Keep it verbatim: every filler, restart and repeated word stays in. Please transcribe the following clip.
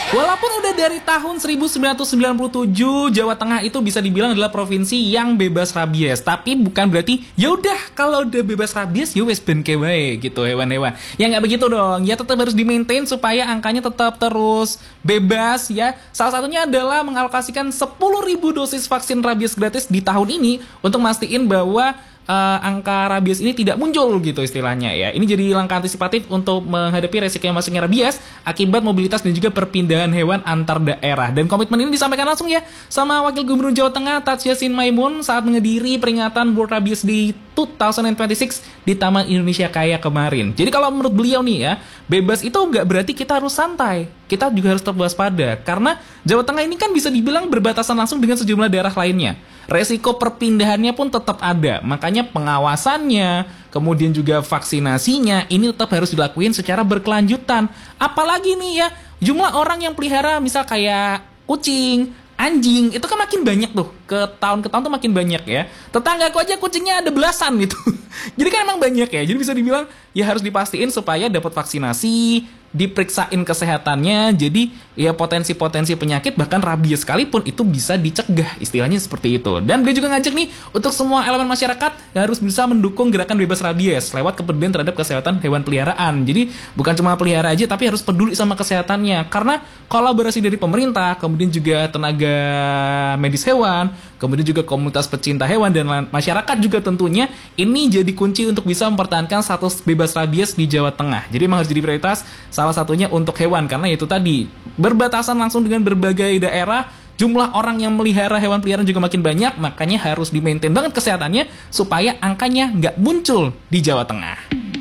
Walaupun udah dari tahun seribu sembilan ratus sembilan puluh tujuh Jawa Tengah itu bisa dibilang adalah provinsi yang bebas rabies, tapi bukan berarti ya udah kalau udah bebas rabies ya wes ben kewae gitu hewan-hewan. Ya nggak begitu dong. Ya tetap harus di-maintain supaya angkanya tetap terus bebas ya. Salah satunya adalah mengalokasikan sepuluh ribu dosis vaksin rabies gratis di tahun ini untuk mastiin bahwa uh, angka rabies ini tidak muncul gitu istilahnya ya. Ini jadi langkah antisipatif untuk menghadapi resiko yang masuknya rabies akibat mobilitas dan juga perpindahan hewan antar daerah. Dan komitmen ini disampaikan langsung ya sama Wakil Gubernur Jawa Tengah Taj Yassin Maimun saat menghadiri peringatan World Rabies Day dua ribu dua puluh enam di Taman Indonesia Kaya kemarin. Jadi kalau menurut beliau nih ya, bebas itu nggak berarti kita harus santai. Kita juga harus tetap waspada karena Jawa Tengah ini kan bisa dibilang berbatasan langsung dengan sejumlah daerah lainnya. Resiko perpindahannya pun tetap ada. Makanya pengawasannya, kemudian juga vaksinasinya ini tetap harus dilakuin secara berkelanjutan. Apalagi nih ya, jumlah orang yang pelihara misal kayak kucing, anjing, itu kan makin banyak tuh. Ke tahun ke tahun tuh makin banyak ya. Tetanggaku aja kucingnya ada belasan gitu. Jadi kan emang banyak ya. Jadi bisa dibilang ya harus dipastiin supaya dapat vaksinasi, diperiksain kesehatannya. Jadi ya potensi-potensi penyakit bahkan rabies sekalipun itu bisa dicegah, istilahnya seperti itu. Dan gue juga ngajak nih untuk semua elemen masyarakat yang harus bisa mendukung gerakan bebas rabies lewat kepedulian terhadap kesehatan hewan peliharaan. Jadi bukan cuma pelihara aja tapi harus peduli sama kesehatannya. Karena kolaborasi dari pemerintah, kemudian juga tenaga medis hewan, kemudian juga komunitas pecinta hewan dan masyarakat juga tentunya ini jadi kunci untuk bisa mempertahankan status bebas rabies di Jawa Tengah. Jadi memang harus jadi prioritas, salah satunya untuk hewan karena itu tadi berbatasan langsung dengan berbagai daerah, jumlah orang yang melihara hewan peliharaan juga makin banyak, makanya harus di-maintain banget kesehatannya supaya angkanya nggak muncul di Jawa Tengah.